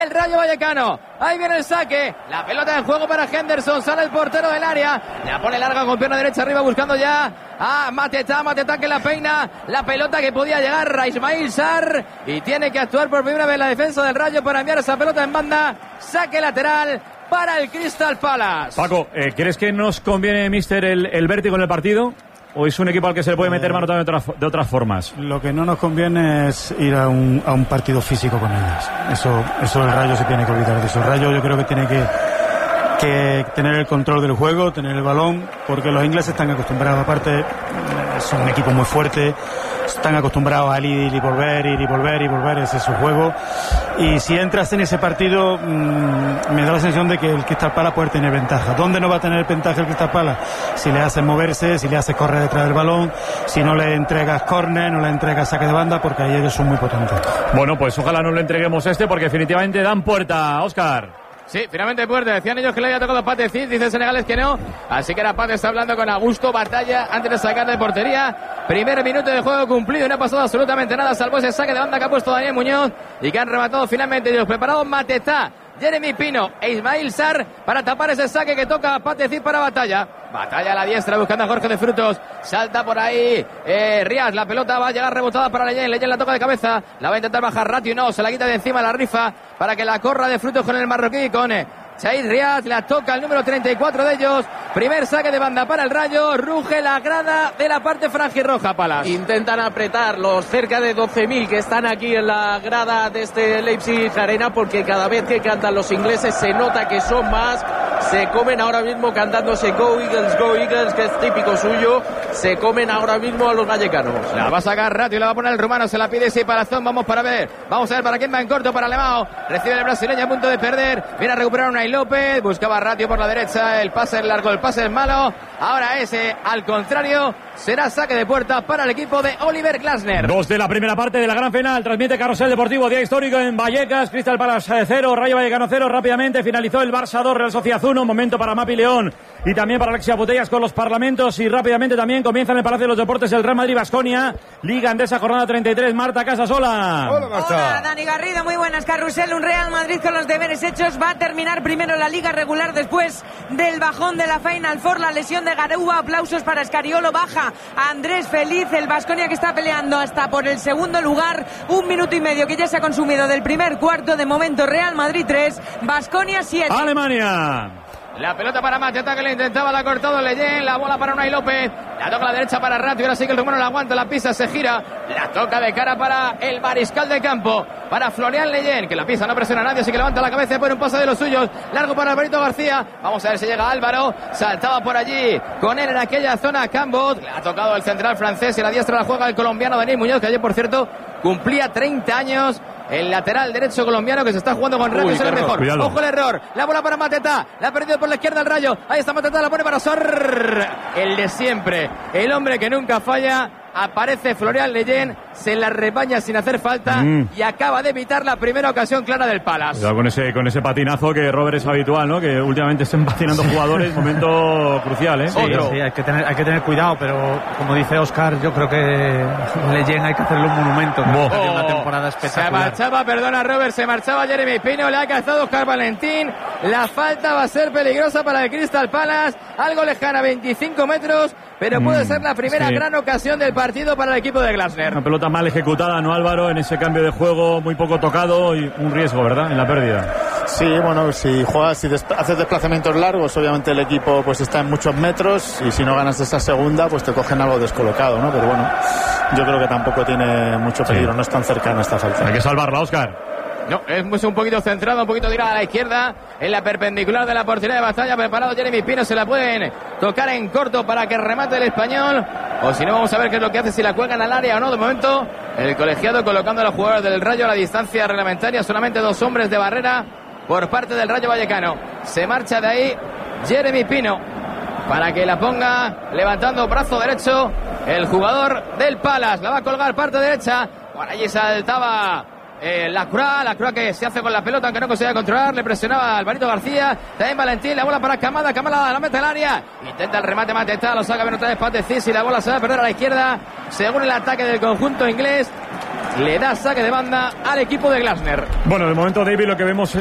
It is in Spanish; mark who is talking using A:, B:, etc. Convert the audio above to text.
A: El Rayo Vallecano, ahí viene el saque, la pelota en juego para Henderson, sale el portero del área, la pone larga con pierna derecha arriba buscando ya a Mateta que la peina, la pelota que podía llegar a Ismail Sarr y tiene que actuar por primera vez la defensa del Rayo para enviar esa pelota en banda, saque lateral para el Crystal Palace.
B: Paco, ¿crees que nos conviene, mister, el vértigo en el partido? ¿O es un equipo al que se le puede meter mano también de otras formas?
C: Lo que no nos conviene es ir a un partido físico con ellos. Eso el Rayo se tiene que olvidar de eso. El Rayo yo creo que tiene que tener el control del juego, tener el balón, porque los ingleses están acostumbrados, aparte son un equipo muy fuerte, están acostumbrados a ir y volver, ese es su juego, y si entras en ese partido me da la sensación de que el Crystal Palace puede tener ventaja. ¿Dónde no va a tener ventaja el Crystal Palace? Si le haces moverse, si le haces correr detrás del balón, si no le entregas córner, no le entregas saque de banda, porque ahí ellos son muy potentes.
B: Bueno, pues ojalá no le entreguemos porque definitivamente dan puerta, Óscar.
A: Sí, finalmente puerta. Decían ellos que le había tocado Pate Cid, dice Senegales que no. Así que era Pate, está hablando con Augusto Batalla antes de sacar de portería. Primer minuto de juego cumplido y no ha pasado absolutamente nada, salvo ese saque de banda que ha puesto Daniel Muñoz y que han rematado finalmente ellos. Preparados Mateta, Jeremy Pino e Ismail Sarr para tapar ese saque que toca a Pate Cid para Batalla. Batalla a la diestra buscando a Jorge de Frutos. Salta por ahí Rías. La pelota va a llegar rebotada para Leyen. Leyen la toca de cabeza. La va a intentar bajar Ratio. No, se la quita de encima la rifa para que la corra de Frutos con el marroquí. Con Said Rías. La toca el número 34 de ellos. Primer saque de banda para el Rayo. Ruge la grada de la parte franjirroja, Palas.
D: Intentan apretar los cerca de 12.000 que están aquí en la grada de este Leipzig Arena, porque cada vez que cantan los ingleses se nota que son más. Se comen ahora mismo cantándose Go Eagles, que es típico suyo. Se comen ahora mismo a los vallecanos.
A: La va a sacar Ratio, la va a poner el rumano, se la pide ese Palazón. Vamos a ver para quién va en corto, para Alemão. Recibe el brasileño a punto de perder. Viene a recuperar Unai López. Buscaba Ratio por la derecha. El pase es largo, el pase es malo. Ahora ese, al contrario, será saque de puerta para el equipo de Oliver Glasner.
B: 2 de la primera parte de la gran final. Transmite Carrusel Deportivo, día histórico en Vallecas. Crystal Palace 0, Rayo Vallecano 0. Rápidamente finalizó el Barça 2, Real Sociedad 1. Momento para Mapi León y también para Alexia Putellas con los parlamentos. Y rápidamente también comienza en el Palacio de los Deportes el Real Madrid-Baskonia. Liga Endesa, jornada 33. Marta Casasola.
E: Hola, Marta. Hola, Dani Garrido. Muy buenas. Carrusel, un Real Madrid con los deberes hechos. Va a terminar primero la Liga regular después del bajón de la Final Four. La lesión de Garuba. Aplausos para Escariolo. Baja Andrés Feliz. El Baskonia que está peleando hasta por el segundo lugar. 1 minuto y medio que ya se ha consumido del primer cuarto. De momento Real Madrid 3, Baskonia 7.
B: Alemania.
A: La pelota para Mateta que le intentaba, la ha cortado Leyen. La bola para Unai López. La toca a la derecha para Ratio. Ahora sí que el rumano la aguanta, la pisa, se gira. La toca de cara para el mariscal de campo. Para Florian Leyen, que la pisa, no presiona a nadie, así que levanta la cabeza y pone un pase de los suyos. Largo para Alvarito García. Vamos a ver si llega Álvaro. Saltaba por allí con él en aquella zona Cambot. Le ha tocado el central francés y la diestra la juega el colombiano Daniel Muñoz, que ayer, por cierto, cumplía 30 años. El lateral derecho colombiano que se está jugando con Ratio, es el mejor.
B: Cuidado.
A: Ojo el error. La bola para Mateta. La ha perdido por la izquierda el Rayo. Ahí está Mateta, la pone para Sor. El de siempre. El hombre que nunca falla. Aparece Florian Leyen, se la rebaña sin hacer falta y acaba de evitar la primera ocasión clara del Palace.
B: Cuidado con ese patinazo que Robert es habitual, ¿no? Que últimamente están patinando jugadores, momento crucial, ¿eh?
C: Sí, hay que tener cuidado, pero como dice Óscar, yo creo que Leyen hay que hacerle un monumento. Una temporada espectacular.
A: Se marchaba Jeremy Pino, le ha cazado Oscar Valentín. La falta va a ser peligrosa para el Crystal Palace, algo lejana, 25 metros. Pero puede ser la primera gran ocasión del partido para el equipo de Glasner.
B: Una pelota mal ejecutada, ¿no, Álvaro? En ese cambio de juego, muy poco tocado y un riesgo, ¿verdad? En la pérdida.
F: Sí, bueno, si haces desplazamientos largos, obviamente el equipo pues está en muchos metros y si no ganas esa segunda, pues te cogen algo descolocado, ¿no? Pero bueno, yo creo que tampoco tiene mucho peligro, no es tan cercana esta falta.
B: Hay que salvarla, Óscar.
A: No, es un poquito centrado, un poquito tirada a la izquierda, en la perpendicular de la portería de Batalla. Preparado Jeremy Pino, se la pueden tocar en corto para que remate el español. O si no, vamos a ver qué es lo que hace, si la cuelgan al área o no. De momento, el colegiado colocando a los jugadores del Rayo a la distancia reglamentaria. Solamente 2 hombres de barrera por parte del Rayo Vallecano. Se marcha de ahí Jeremy Pino para que la ponga levantando brazo derecho el jugador del Palace. La va a colgar parte derecha. Por allí saltaba la Croix que se hace con la pelota, aunque no consigue controlar. Le presionaba Alvarito García. También Valentín, la bola para Camada la mete al área. Intenta el remate Mateta, lo saca bien otra vez Pate Cid y la bola se va a perder a la izquierda. Según el ataque del conjunto inglés, le da saque de banda al equipo de Glasner.
B: Bueno, de momento, David, lo que vemos